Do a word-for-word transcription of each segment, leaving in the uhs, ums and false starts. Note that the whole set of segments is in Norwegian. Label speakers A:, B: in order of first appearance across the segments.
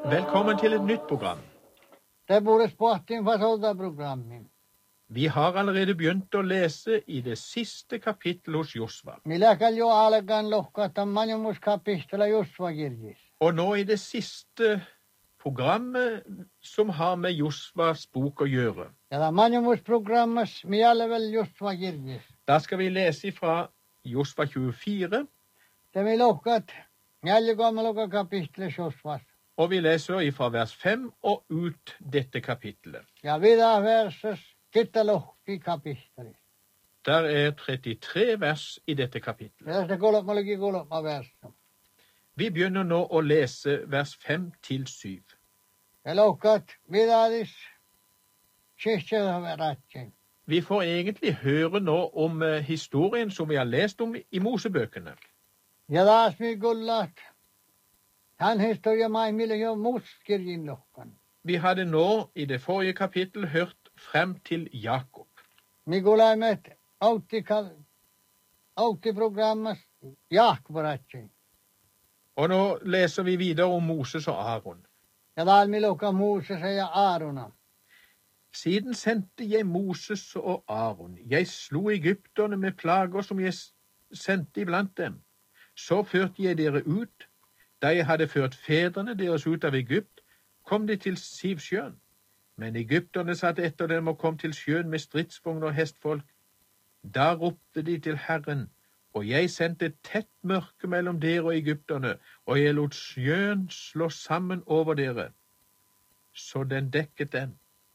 A: Velkommen til et nytt program.
B: Det borde sporten for sådant programmet.
A: Vi har allerede begynt å lese i det siste kapittel hos Josva.
B: Millä jo alkan lohkata manjumus kapistella Josva kirjis.
A: Og nå i det siste programmet som har med Josvas bok å gjøre.
B: Ja da manjumus programmas mi alle vel Josva kirjis.
A: Da skal vi lese fra Josva tjuefire.
B: Det mi lohkat jälle kolme kapistella Josvas.
A: Og vi leser fra vers fem og ut dette kapittelet.
B: Ja videre verses titta lohki kapisteli.
A: Der er trettitre vers i dette kapittelet.
B: Ja det kolme liki kolme verset.
A: Vi begynner nå å lese vers fem til syv.
B: Ja lohkat vidare skiftet veratjen.
A: Vi får egentlig høre nå om uh, historien som vi har lest om i Mosebøkene.
B: Ja taas mi kullat. Han historia mai mille jo muskirjin lohkan.
A: Vi hadde nå i det forrige kapittel hørt frem til Jakob.
B: Mi kuulaimet auttikal auttiprogrammas Jakob ratsin.
A: Og nå leser vi videre om Moses og Aaron.
B: Ja taal mi lohka Moses ja Aarona.
A: Siden sendte jeg Moses og Aaron. Jeg slo egypterne med plager som jeg sendte iblant dem. Så førte jeg dere ut. Da jeg hadde ført fedrene deres ut av Egypt, kom de til Sivsjøen. Men egypterne satt etter dem og kom til sjøen med stridsvogner og hestfolk. Da ropte de til Herren, og jeg sendte tett mørke mellom dere og egypterne, og jeg lot sjøen slå sammen over dere, så den dekket dem.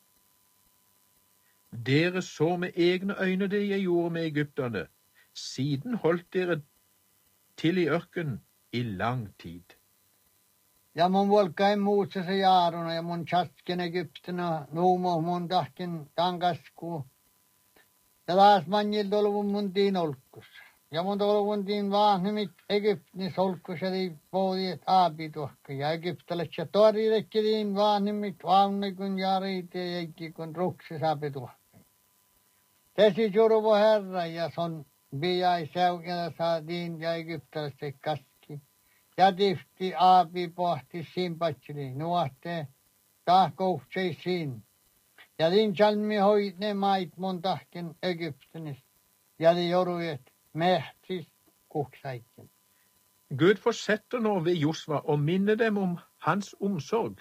A: Dere så med egne øyne det jeg gjorde med egypterne. Siden holdt dere til i ørkenen i lang tid.
B: Ja mun volkai Moses ja Aarona ja mun chatsken Egyptina nuumo mun tahkin tankasku. Ja taas manjil tolvun mun tiin olkus. Ja mun tolvun tiin vahnimit Egyptinis olkus ja tii poodiet aapituhka. Ja egyptalet ja toriirekki tiin vahnimit vaunikun ja riite jäikki kun ruksis aapituhka. Tesi juruvo herra ja son biai seukena saatiin ja egyptalet se kaski. Ja tifti aapi pohti simpatsili nuohte tahkouhtsei siin. Ja din chalmi hoit ne mait mun tahken Egyptinis. Ja de joruet mehtis kuksaikken.
A: Gud fortsetter nå ved Josva og minner dem om hans omsorg.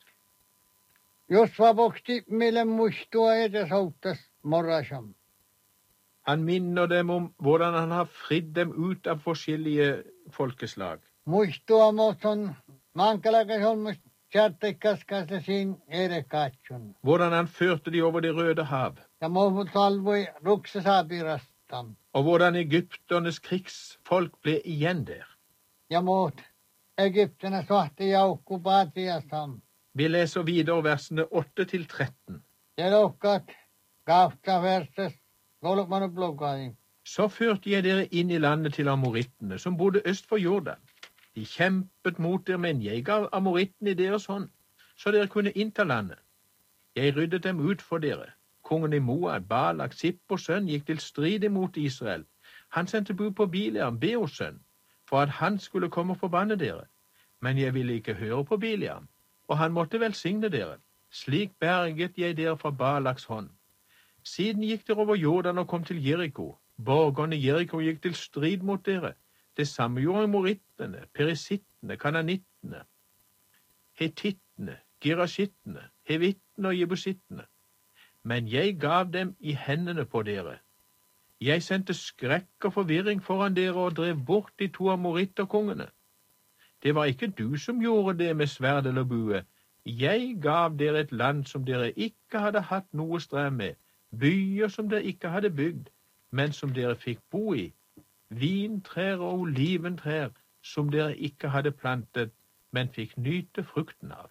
B: Josva boksti mille muistua edesouttas morrasam.
A: Han minner dem om hvordan han har fridd dem ut av forskjellige folkeslag.
B: Muistua motson mankalakas olmus tjärtekkaskasta siin erekatsun.
A: Hvordan han førte de over det røde hav.
B: Ja mohmut salvoi ruksesabirastam.
A: Og hvordan egypternes krigsfolk ble igjen der.
B: Ja mot Egyptene svarte jaukku paatiasam.
A: Vi leser videre versene åtte til tretten.
B: Ja lokkat kautta verses kolmanu blokkain.
A: Så førte jeg dere inn i landet til amorittene, som bodde øst for Jordan. De kjempet mot dere, men jeg gav amorittene i deres hånd, så dere kunne innta landet. Jeg ryddet dem ut for dere. Kongen i Moab, Balak, Sippors sønn, gikk til strid imot Israel. Han sendte bud på Bileam, Beors sønn, for at han skulle komme og forbanne dere. Men jeg ville ikke høre på Bileam, og han måtte velsigne dere. Slik berget jeg dere fra Balaks hånd. Siden gikk dere over Jordan og kom til Jeriko. Borgerne i Jeriko gikk til strid mot dere. Det samme gjorde morittene, perisittene, kananittene, hetittene, girashittene, hevittene og jebusittene. Men jeg gav dem i hendene på dere. Jeg sendte skrekk og forvirring foran dere og drev bort de to amoritterkongene. Det var ikke du som gjorde det med sverd eller bue. Jeg gav dere et land som dere ikke hadde hatt noe strev med, byer som dere ikke hadde bygd, men som dere fikk bo i. Vintrær og oliventrær som dere ikke hadde plantet, men fikk nyte frukten av.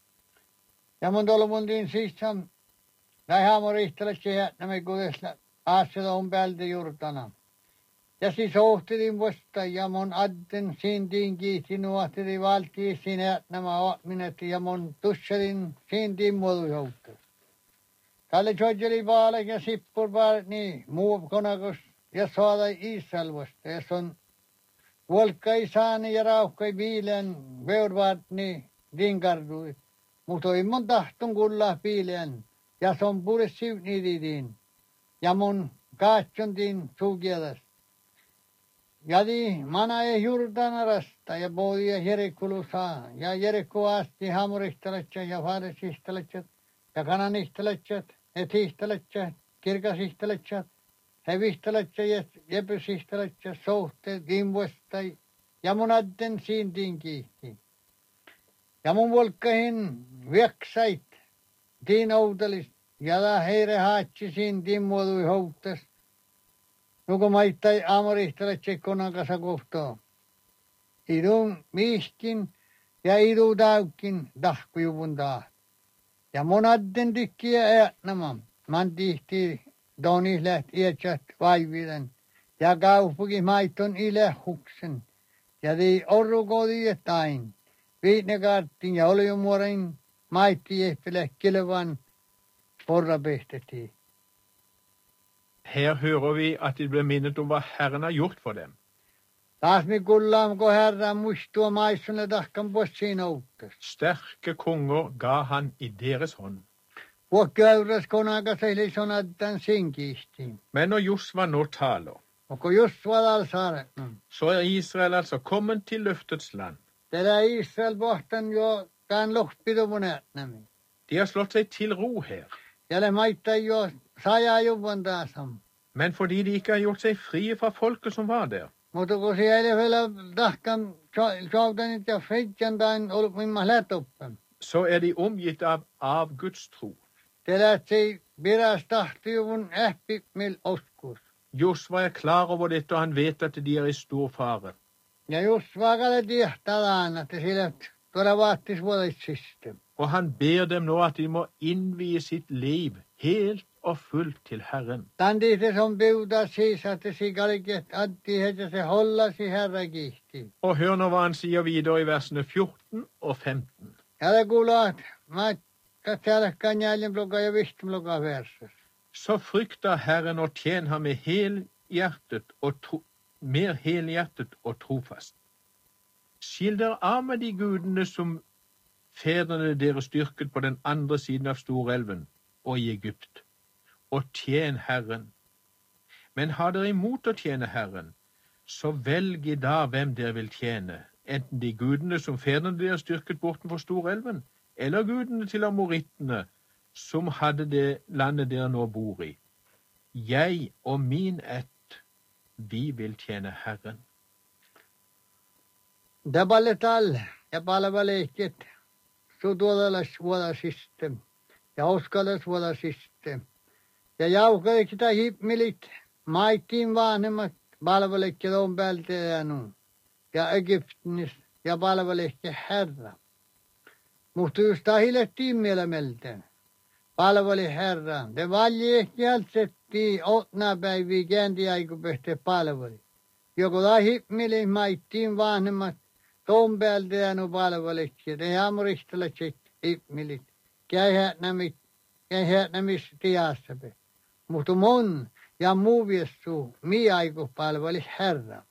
B: Ja mun tolvun tiin sisam. Näin haamorihtele sieltä me kudesla aaseda on päältä jurtana. Ja siis ohtelin vasta ja mun adden siin tiin kiitti nuohteli valtii sinä nämä ootminet ja mun tusselin siin tiin muodujouttu. Tälle tjojeli vaale ja sippur vaale niin muu konakus ja saada Israelvasta. Ja se on volkai saani ja rauhkai viilen veurvaat niin din kardu. Mutta ei mun tahtun kulla piilen. Ja se on puhutus sivni din. Ja mun kaatson din sugielas. Ja di mana ei Jordana rasta ja boi ja Jerikulu saa. Ja Jerikku asti hamurihteletset ja faadesihteletset. Ja kananihteletset. Etihteletset. Kirkasihteletset. Hevihteletset ja jepysihteletset. Sohteet kimvuestai. Ja mun adden siin din kiihti. Ja mun volkkahin vieksait. Din oudelis. Ja da heire haatsi siin din muodui houttas. Nuko maittai amorihteletset konakasa kohtaa. Idun miihkin ja idu taukkin tahkujuvun taas. Ja mun adden tykkiä äänämä. Man tihti donis läht iätsät vaividen. Ja kaupukin maiton ilehuksen. Ja di orrukodi etain. Viitnekartin ja oljumuorin maitti ehpele kilvan porrapehtettiin.
A: Her hører vi at de ble minnet om hva Herren har gjort for dem.
B: Taas mi kullaam ko herra muistua maissunne tahkan possin outtas.
A: Sterke konger ga han i deres hånd.
B: Vuokkiäyräs konakas eli sonattan sinkiistiin.
A: Men når Josva nå taler,
B: Onko just vadal saaret?
A: så er Israel altså kommet til løftets land.
B: Tätä Israel pohtan jo tämän lohpidumun äänämi.
A: De har slått seg til ro her.
B: Ja le maittai jo sajaa juvun taasam.
A: Men fordi de ikke har gjort seg frie fra folket som var der,
B: Mutta kun siellä vielä tahkan soutanit ja feitjan tain ollut mimma lätoppen.
A: så er de omgitt av, av Guds tro.
B: Tätä se viras tahtijuvun ähpi mil oskus.
A: Josva er klar over dette, og han vet at de er i stor fare.
B: Ja just vaakalle tiehtalaan, että sillä tuoda vaattis vuodissiste.
A: Og han ber dem nå at de må innvie sitt liv helt og fullt til Herren.
B: Tandi se on piuta siis, että sikaliket addi heti se hollasi herra kiihti.
A: Og hør nå hva han sier videre i versene fjorten og femten.
B: Ja det kuulee, että mä katselekkaan jäljen bloka ja vistum bloka versus.
A: Så frykta Herren og tjen ham med helhjertet og tro, mer helhjertet og trofast. Skil dere av med de gudene som fedrene deres styrket på den andre siden av Storelven og i Egypt, og tjen Herren. Men har dere imot å tjene Herren, så velg i dag hvem dere vil tjene, enten de gudene som fedrene deres styrket bortenfor Storelven, eller gudene til amorittene, som hadde det landet dere nå bor i. Jeg og min ett, vi vil tjene Herren.
B: Det balletal ja palveleiket. Sutuodalas vuodasiste. Ja uskalas vuodasiste. Ja jaukaik sitä hipmilit. Maittiin vanhemmat palveleiket on päältä ja nuun. Ja Egyptinis ja palveleiket Herra. Mutta just tahilettiin mielemeltään. Palveli Herra. De valjeehti altsettiin otna päiviä kääntiaikupehte palveli. Joku tai hipmili maittiin vanhemmat. Tuon päältä ja nu palvelikset. De hamuristeletset hipmilit. Käihät nämit. Käihät nämis tiassape. Mutta mun ja muu viessu mi aiku palveli Herra.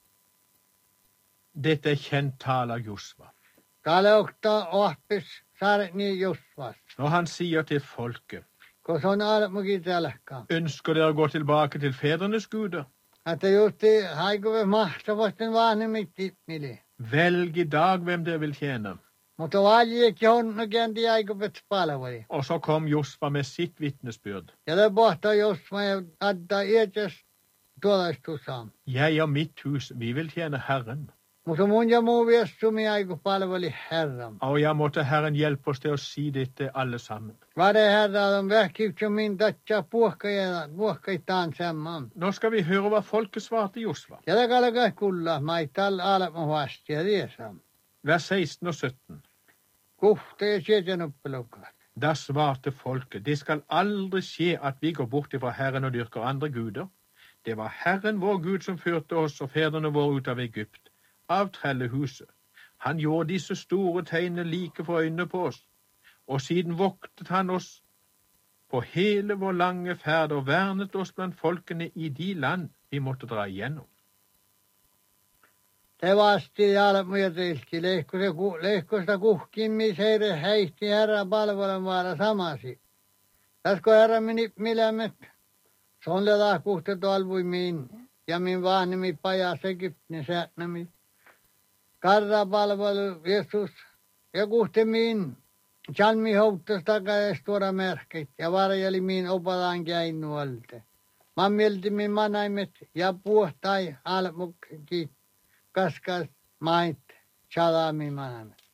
A: Dette er kjent tale av Josva.
B: Tale okta ohpis saaret niin Josvas.
A: Når han sier til folket,
B: Kun on almukin tälkkaan.
A: ønsker dere å gå tilbake til fedrenes guder?
B: Että justi haikuve mahtavasten vanhemmit hipmili.
A: Velg i dag hvem dere vil tjene.
B: Mutta valjeekin on käänti aikupet palveli.
A: Og så kom Josva med sitt vitnesbyrd.
B: Ja det pohtaa Josva ja adda iätäs tuollaistusaan.
A: Jeg og mitt hus, vi vil tjene Herren.
B: Mutta mun ja muu viessumi aiku palveli Herran.
A: Og jeg måtte Herren hjelpe oss til å si dette alle sammen.
B: Vade Herra on vähkivtsi min tatsa puhkaitaan samman.
A: Nå skal vi høre hva folket svarte Josva.
B: Ja det kalkaa kulla maital alma vasti ja tiesam.
A: Vers seksten og sytten.
B: Kuhta ja sieten uppelukat.
A: Da svarte folket, det skal aldri skje at vi går bort fra Herren og dyrker andre guder. Det var Herren vår Gud som førte oss og fedrene våre ut av Egypt, av trellehuset. Han gjorde disse store tegnene like for øynene på oss, og siden voktet han oss på hele vår lange ferd og vernet oss blant folkene i de land vi måtte dra igjennom.
B: Te vasti jalmuja tilki. Lehkosta kuhkimmi seire häihti herra palvelun vaara samasi. Täskö herra meni milämet. Sonle lahkuhte tolvui min. Ja min vahnimi pajas Egyptin säätnämi. Karra palvelu Jeesus. Ja kuhte min. Jalmi houttas takaisin tuoda merkit. Ja varjeli min opalaan käin nuolte. Mä mielti min manaimet ja puhtai almukki. Kaskas mait chalami manaimet.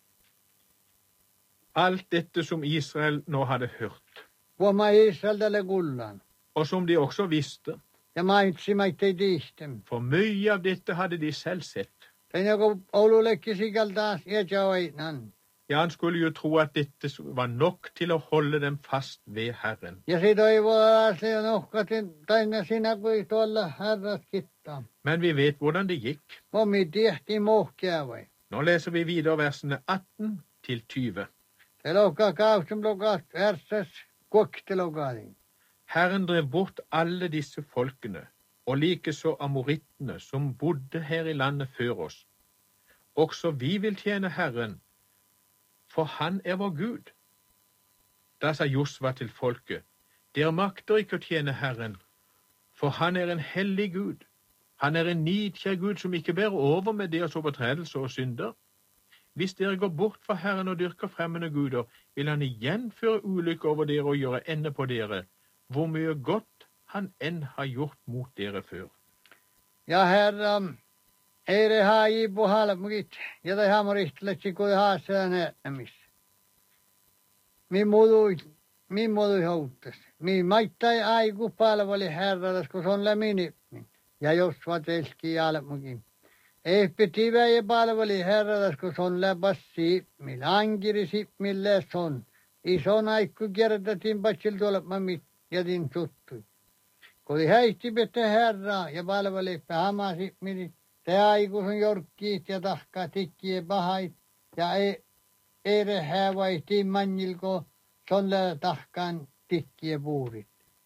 A: Allt dette som Israel nå hadde hørt,
B: Kuoma Israel tälle kullan.
A: og som de også visste,
B: Ja maitsi maittei tiihtem.
A: for mye av dette hadde de selv sett.
B: Tein joku Oululekki sikal taas iätsä oinan.
A: Ja, han skulle jo tro at dette var nok til å holde dem fast ved Herren.
B: Ja sit oivoa se ja nohkatin taina sinä kui tuolla herrat kittaa.
A: Men vi vet hvordan det gikk.
B: Momi tiehti mohkia vai.
A: Nå leser vi videre versene atten til tyve.
B: Te lokka kaustum lokas verses kokte lokali.
A: Herren drev bort alle disse folkene, og likeså amorittene som bodde her i landet før oss. Også vi vil tjene Herren, for han er vår Gud. Da sa Josva til folket, dere makter ikke å tjene Herren, for han er en hellig Gud. Han er en nidkjær Gud som ikke bærer over med deres overtredelser og synder. Hvis dere går bort fra Herren og dyrker fremmede guder, vil han igjen føre ulykke over dere og gjøre ende på dere, hvor mye godt han enn har gjort mot dere før.
B: Ja herra, eire haaji på halmukit. Ja tai hamorihtiletsi kui haasella näettämis. Mi mudui, mi mudui houttas. Mi maittai aiku palveli herradas, kun se on läminipmin. Ja Josva telski jalmukin. Ehpi tiväjä palveli herradas, kun se on läpäs siipmil. Ankiri siipmil on. Ison aikku kertatin patsil tuolla mit jätin suttui. Kun häihti pette herraa ja palveli hama siipmili. Te aiku sun jorkkiit ja tahkaa tikkiä pahait. Ja ei ere hävaihtiin manjilko sonle tahkaan tikkiä puurit.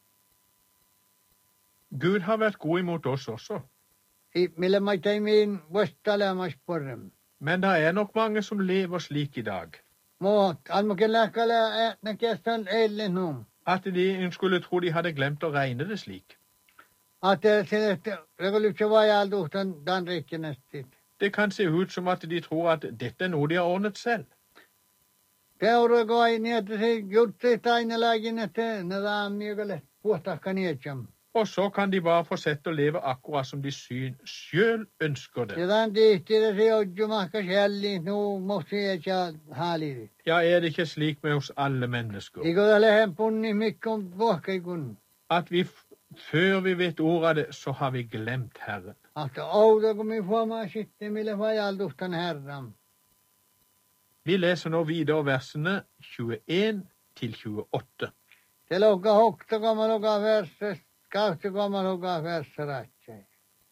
A: Gud har vært god imot oss også,
B: Mille mä teimin vastalemas porrem.
A: men det er nok mange som lever slik i dag,
B: Mot, almukin lähkäle äänä kestän eilen num.
A: at de skulle tro de hadde glemt å regne det slik.
B: Att sen että revolution vajaltuhtan dan rikkinästi.
A: Det kan se ut som at de tror at dette er noe de har ordnet selv.
B: Peurako ei niin, että se jutti taina lääkin, että ne daan miukalle puhtahka nietsam.
A: Og så kan de bare fortsette å leve akkurat som de syn sjøl ønsker det.
B: Ja dan tihti det se ojjumahka själliin, nu mohti etsä haalirit.
A: Ja, er det ikke slik med oss alle mennesker,
B: Iko da lehen punni mikko vuohkeikun.
A: at vi før vi vet ordet av det, så har vi glemt Herren.
B: Ahta ouda kun mi huomaa sitten, mille vajaltuhtan herran.
A: Vi leser nå videre versene tjueen til tjueåtte.
B: Se lokka hokta kama loka verses, kausti kama loka verseratjei.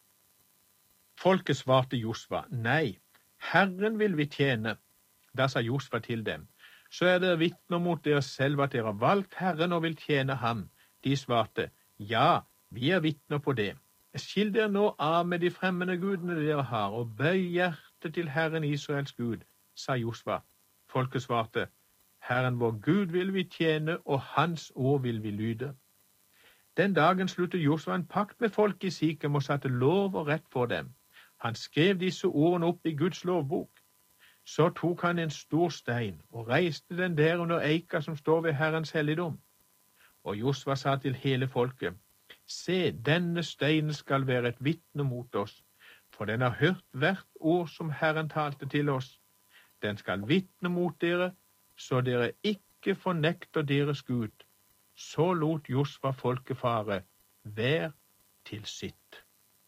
A: Folket svarte Josva, nei, Herren vil vi tjene. Da sa Josva til dem, så er dere vitner mot dere selv at dere har valgt Herren og vil tjene ham. De svarte, ja, vi er vitner på det. Skill dere nå av med de fremmede gudene dere har, og bøy hjertet til Herren Israels Gud, sa Josva. Folket svarte, Herren vår Gud vil vi tjene, og hans ord vil vi lyde. Den dagen sluttet Josva en pakt med folk i Sikem og satte lov og rett for dem. Han skrev disse ordene opp i Guds lovbok. Så tok han en stor stein og reiste den der under eika som står ved Herrens helligdom. Og Josva sa til hele folket, se, denne steinen skal være et vitne mot oss, for den har hørt hvert ord som Herren talte til oss. Den skal vitne mot dere, så dere ikke fornekter deres Gud. Så lot Josva folket fare, hver til sitt.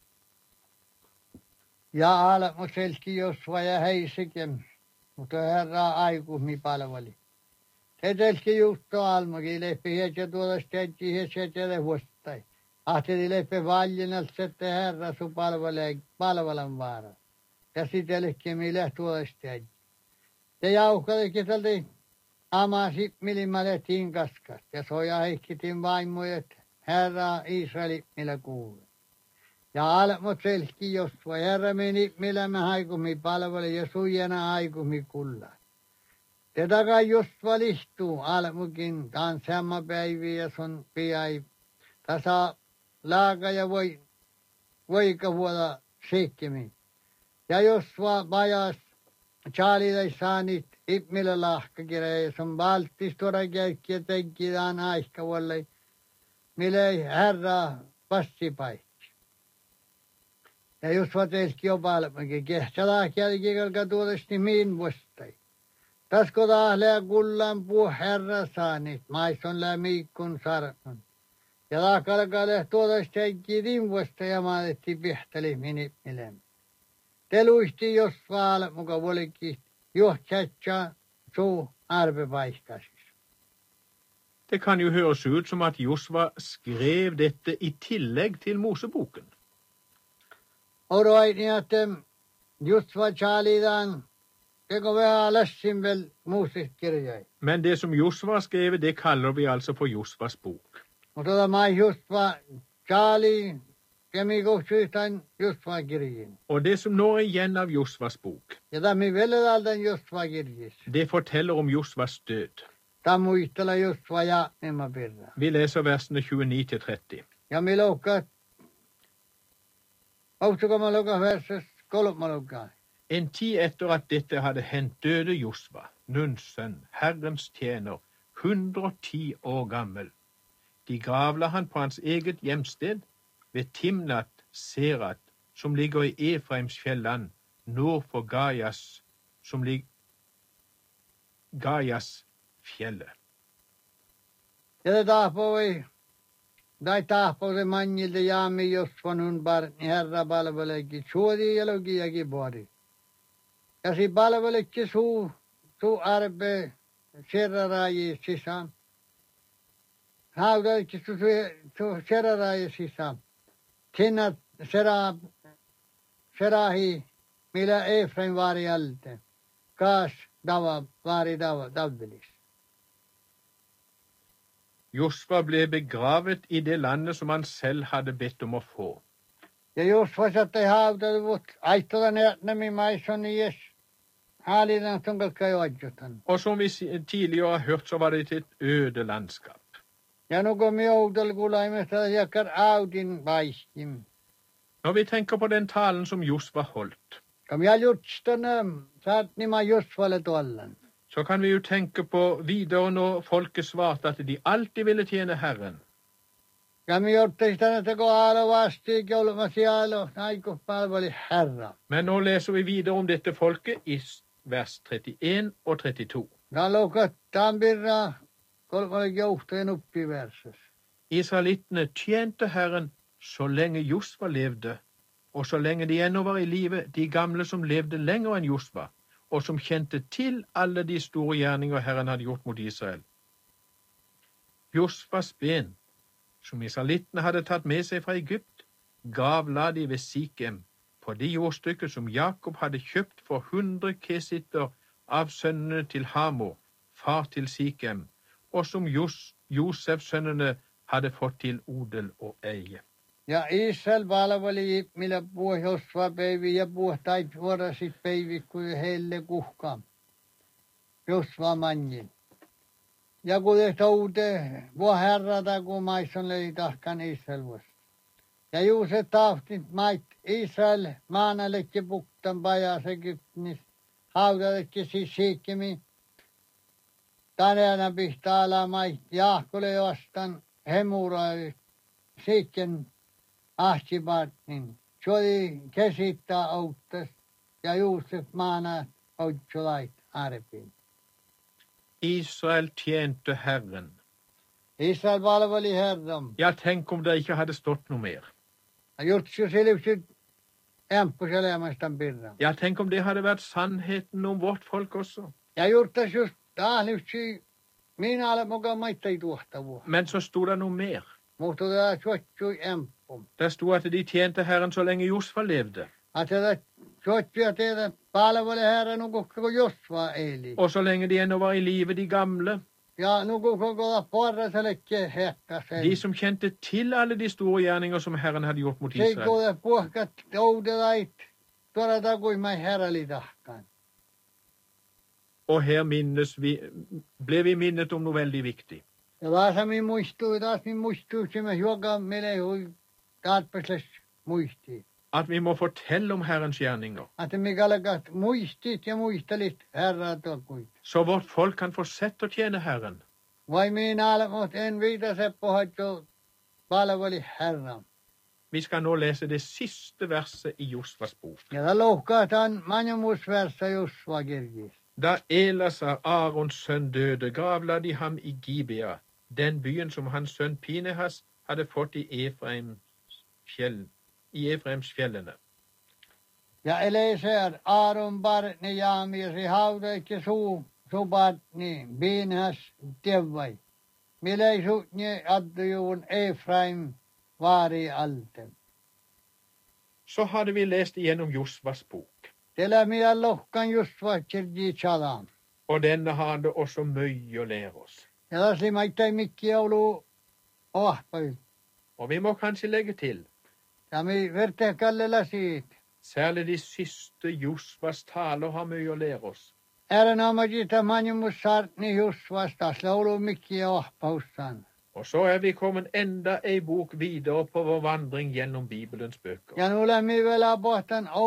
B: Ja ala mu selki Josva ja heisikin, mutta herra aiku mi palveli. Se selki justo almukin, leppi hietsä tuolla stedji hietsä tele vuostai. Ahteli leppi valjinalt sette herra su palvelee palvelan vaara. Ja sitelekki mi lehtuolla stedji. Se jauhkalikin tälti amasi milimmälle tiin kaskasta. Ja soja heikkitin vaimoja, että herra Israeli millä kuuluu. Ja alat mut selki Josva. Herra meni millä me haikumi palvele ja sujana haikumi kulla. Tätäkä Josva lihtuu almukin taan sama päivi ja sun piai. Tasa laaga ja voi voika vuoda seikkimin. Ja Josva vajas Charlie saanit ipmillä lahkakirja ja sun valtis tuoda käykkiä tenkidaan aika vuolle. Mille herra passipai. Ja just vad telki jo palmakin. Kehtsälaa kälkikalka tuodesti miin vuostai. Tasko tahlea kullan puu herra saanit. Maison lämiikkun sarkon. Ja lahkalkalle tuodesti tenkki din vuosta ja maadetti pihteli minipilem. Teluisti jos valmuka vuolikin juhtsätsä suu arbepaiskasis.
A: Det kan jo høres ut som at Josva skrev dette i tillegg til Moseboken.
B: Och då är det att just vad Charlie det går väl allassin väl musikkirjai.
A: Men det som Josva har skrevet, det kaller vi altså for Josvas bok.
B: Och då är just vad Charlie kemi gohtuitan just vad kirjin.
A: Og det som nå er igjen av Josvas bok,
B: Ja da mi väl aldan just vad kirjis.
A: det forteller om Josvas død.
B: Da muistella just vad ja nemma birra.
A: Vi leser versene tjueni til tretti.
B: Ja mi lokat Otsukama loka verses kolma loka.
A: En tid etter at dette hadde hendt, døde Josva, Nuns sønn, Herrens tjener, hundre og ti år gammel. De gravla han på hans eget hjemsted ved Timnat Serat, som ligger i Efraims fjelland, nord for Gajas, som ligger Gajas fjellet.
B: Ja det tahtoi, tai tahtoi manjilta jaami Josva nun barni herra palvelekki, suodi ja logiakin bori. Ja si palvelekki suu, suu arpe serraraji sisään. Haudalekki su, su serraraji sisään. Sinna sera, serahi, millä Efraim vaari alte. Kaas dava, vaari dava, davvelis.
A: Josva ble begravet i det landet som han selv hadde bedt om å få.
B: Ja Josva satt i haudaluvut, aittoda nätnämi maison ies. Haalidan tunkalka jo adjutan.
A: Og som vi tidligere har hørt, så var det et øde landskap.
B: Ja nu kom joudalkulaimesta jakar audin vaiskim.
A: Når vi tenker på den talen som Josva holdt,
B: Kom jag jutstana, saat nima Josvalle tuollan.
A: så kan vi jo tenke på videre når folket svarte at de alltid ville tjene Herren.
B: Kom jutstana teko aalo vasti, kolma sialo, naiko palveli herra.
A: Men nå leser vi videre om dette folket i vers trettien og trettito.
B: Ja lokat tambirra, kolmale johtajan uppi verses.
A: Israelittene tjente Herren så lenge Josva levde, og så lenge de ennå var i live, de gamle som levde lenger enn Josva, og som kjente til alle de store gjerninger Herren hadde gjort mot Israel. Josvas ben, som israelittene hadde tatt med seg fra Egypt, gravla de ved Sikem, på det jordstykket som Jakob hadde kjøpt for hundre kesitter av sønnene til Hamor, far til Sikem, og som Jos, Josefs sønnene hadde fått til odel og eie.
B: Ja Israel palveli millä puh Josva päivi ja puh tai vuorasit päivi kuin heille kuhkaan. Josva manjin. Ja kun tehtä uute vuo herrata kun maison löi tahkan Israel vuosi. Ja juu se tahtit mait Israel maanallekin puktan pajas Egyptinis. Haudallekin siis siikkimi. Tänään pistää ala mait Jaakkolle vastaan hemuraali siikken ahtipaatnin. Se oli käsittää auttas ja Juusef maana oitsolait arpiin.
A: Israel tjente Herren.
B: Israel palveli Herran.
A: Ja, tenk om det ikke hadde stått noe mer.
B: Jutsu selvstyt ämppuselämästän pirran.
A: Ja, tenk om det hadde vært sannheten om vårt folk også.
B: Ja juttas just tahlivsi minä olen mukaan maittai tuohtavua.
A: Men så sto det noe mer.
B: Mutta tämä suottui ämppum.
A: Det sto at de tjente Herren så lenge Josva levde,
B: Att det suottui tehdä palveli Herran kukko Josva eli.
A: og så lenge de ennå var i live, de gamle,
B: Ja, nu går det gå porra så leke hekka sig.
A: De som kjente til alle de store gjerninger som Herren hadde gjort mot
B: Se
A: Israel.
B: går det puhkat doudelait. Tuolla takui mai herralitahkan.
A: Og her minnes vi, ble vi minnet om noe veldig viktig.
B: Ja taas mi muistui, taas mi muistui, se me juoka meille hui tarpeellis muistii.
A: At vi må fortelle om Herrens gjerninger,
B: Että mikä alkaa muistit ja muistelit Herraa tuokkuit.
A: så vårt folk kan fortsette å tjene Herren.
B: Vai minä alemot en viita Seppo haittu palveli Herran.
A: Vi skal nå lese det siste verset i Josvas bok.
B: Ja ta lohkaataan manjumusversa Josva kirjis.
A: Da Elasar, Arons sønn, døde, gravla de ham i Gibea, den byen som hans sønn Pinehas hadde fått i Efraims fjell, i Efraimsfjellene.
B: Ja Eleser Aaron barni jaamisi haudaikin suu subatni Pinehas tevvai. Milei suutni addujuun Efraim vaari alten.
A: Så hadde vi lest igjennom Josvas bok,
B: Tela minä lohkan Josva kirji chalam.
A: og denne hadde også mye å lære oss.
B: Ja tasli maittai mikki oulu ohpai.
A: Og vi må kanskje legge til,
B: Ja mi verte kallela siitä.
A: særlig de siste Josvas taler har mye å lære oss.
B: Ääranaamajita manjumussaartni Josvas tasla oulu mikki ohpaussan.
A: Og så er vi kommet enda ei bok videre på vår vandring gjennom Bibelens bøker.
B: Ja nu lämmi vielä pohtan